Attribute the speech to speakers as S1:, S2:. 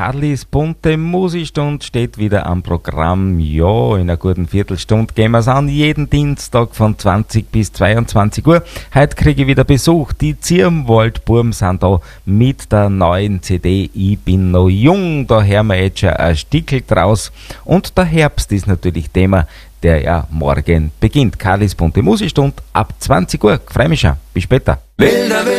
S1: Karlis bunte Musikstunde steht wieder am Programm. Ja, in einer guten Viertelstunde gehen wir es an. Jeden Dienstag von 20 bis 22 Uhr. Heute kriege ich wieder Besuch. Die Zirmwaldburm sind da mit der neuen CD Ich bin noch jung. Da hören wir jetzt schon ein Stickel draus. Und der Herbst ist natürlich Thema, der ja morgen beginnt. Karlis bunte Musikstunde ab 20 Uhr. Ich freue mich schon. Bis später.